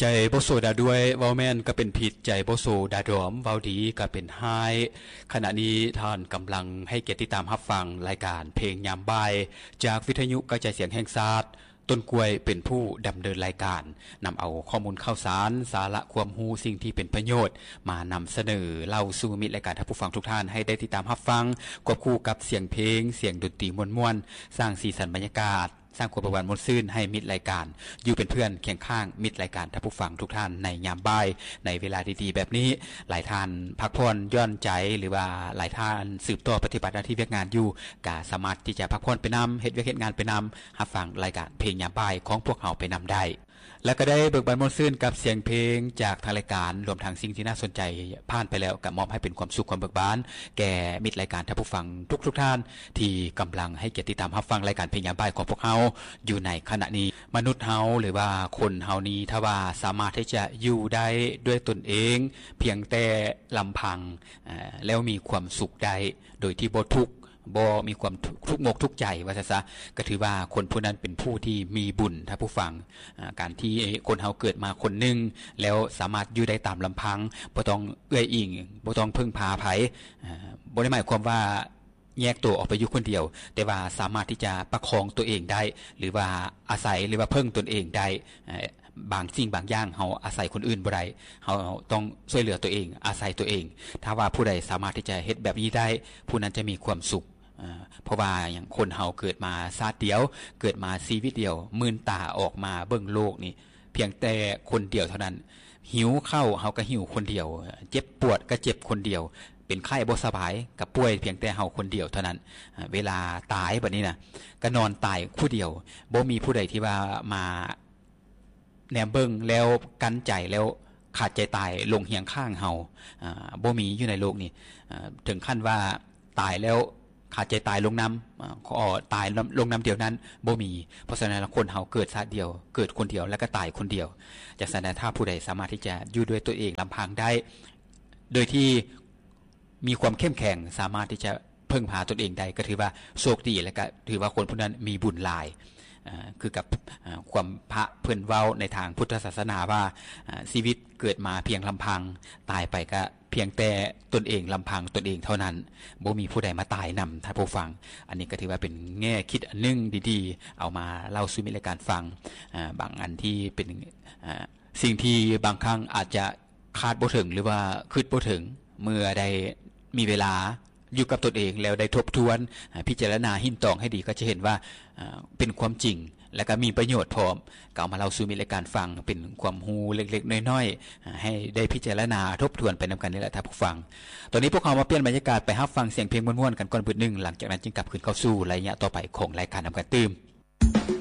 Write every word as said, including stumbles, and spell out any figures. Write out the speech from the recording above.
ใจบ่โซดาด้วยเว้าแม่นก็เป็นผิดใจบ่โซดาดอมเว้าดีก็เป็นไห้ขณะนี้ท่านกำลังให้เกียรติตามรับฟังรายการเพลงยามบ่ายจากวิทยุกระจายเสียงแห่งชาติต้นกล้วยเป็นผู้ดำเนินรายการนำเอาข้อมูลข่าวสารสาระความรู้สิ่งที่เป็นประโยชน์มานำเสนอเล่าสู่มิตรรายการท่านผู้ฟังทุกท่านให้ได้ติดตามรับฟังควบคู่กับเสียงเพลงเสียงดนตรีม่วนๆสร้างสีสันบรรยากาศสร้างความประวัติมนต์ซื่นให้มิตรรายการอยู่เป็นเพื่อนเคียงข้างมิตรรายการท่านผู้ฟังทุกท่านในยามบ่ายในเวลาดีๆแบบนี้หลายท่านพักผ่อนย่อนใจหรือว่าหลายท่านสืบต่อปฏิบัติหน้าที่เวียกงานอยู่ก็สามารถที่จะพักผ่อนไปนำเฮ็ดเวียกเฮ็ดงานไปนำรับฟังรายการเพลงยามบ่ายของพวกเราไปนำได้และก็ได้เบิกบานมนต์ซื่นกับเสียงเพลงจากทางรายการรวมทั้งสิ่งที่น่าสนใจผ่านไปแล้วก็มอบให้เป็นความสุขความเบิกบานแก่มิตรรายการท่านผู้ฟังทุกๆท่านที่กำลังให้เกียรติติดตามรับฟังรายการเพลงยามบ่ายของพวกเฮาอยู่ในขณะนี้มนุษย์เฮาหรือว่าคนเฮานี้ถ้าว่าสามารถที่จะอยู่ได้ด้วยตนเองเพียงแต่ลำพังแล้วมีความสุขได้โดยที่บ่ทุกข์บ่มีความทุกข์มกทุกข์ใจว่าซะก็ถือว่าคนผู้นั้นเป็นผู้ที่มีบุญท่านผู้ฟังการที่คนเฮาเกิดมาคนนึงแล้วสามารถอยู่ได้ตามลำพังบ่ต้องเอื้ออิงบ่ต้องพึ่งพาไผบ่ได้หมายความว่าแยกตัวออกไปอยู่คนเดียวแต่ว่าสามารถที่จะประคองตัวเองได้หรือว่าอาศัยหรือว่าพึ่งตนเองได้บางสิ่งบางอย่างเฮาอาศัยคนอื่นบ่ได้เฮาต้องช่วยเหลือตัวเองอาศัยตัวเองถ้าว่าผู้ใดสามารถที่จะเฮ็ดแบบนี้ได้ผู้นั้นจะมีความสุขเพราะว่าอย่างคนเฮาเกิดมาชาติเดียวเกิดมาชีวิตเดียวมื่นตาออกมาเบิ่งโลกนี่เพียงแต่คนเดียวเท่านั้นหิวข้าวเฮาก็หิวคนเดียวเจ็บปวดก็เจ็บคนเดียวเป็นไข้บ่สบายก็ป่วยเพียงแต่เฮาคนเดียวเท่านั้นเวลาตายบัดนี้น่ะก็นอนตายผู้เดียวบ่มีผู้ใดที่ว่ามาแนมเบิ่งแล้วกันใจแล้วขาดใจตายลงเหียงข้างเฮาอ่าบ่มีอยู่ในโลกนี้ถึงขั้นว่าตายแล้วขาดใจตายลงน้ำขอตายลงน้ำเดียวนั้นบ่มีเพราะฉะนั้นคนเฮาเกิดชาติเดียวเกิดคนเดียวแล้วก็ตายคนเดียวจากนั้นถ้าผู้ใดสามารถที่จะอยู่ด้วยตัวเองลำพังได้โดยที่มีความเข้มแข็งสามารถที่จะพึ่งพาตนเองได้ก็ถือว่าโชคดีและก็ถือว่าคนผู้นั้นมีบุญหลายคือกับความพระเพิ่นเว้าในทางพุทธศาสนาว่าชีวิตเกิดมาเพียงลำพังตายไปก็เพียงแต่ตนเองลำพังตนเองเท่านั้นบ่มีผู้ใดมาตายนำท่านผู้ฟังอันนี้ก็ถือว่าเป็นแง่คิดอันนึงดีๆเอามาเล่าสู่มิตรรายการฟังบางอันที่เป็นสิ่งที่บางครั้งอาจจะคาดบ่ถึงหรือว่าคิดบ่ถึงเมื่อได้มีเวลาอยู่กับตนเองแล้วได้ทบทวนพิจารณาหินตองให้ดีก็จะเห็นว่าเป็นความจริงและก็มีประโยชน์พร้อมก็เอามาเล่าสู่มิตรรายการฟังเป็นความรู้เล็กๆน้อยๆให้ได้พิจารณาทบทวนไปนำกันนี่แหละท่านผู้ฟังตอนนี้พวกเรามาเปลี่ยนบรรยากาศไปรับฟังเสียงเพลงม่วนๆกันก่อนเบิดนึงหลังจากนั้นจึงกลับคืนเข้าสู่ระยะต่อไปของรายการนำกันตื่ม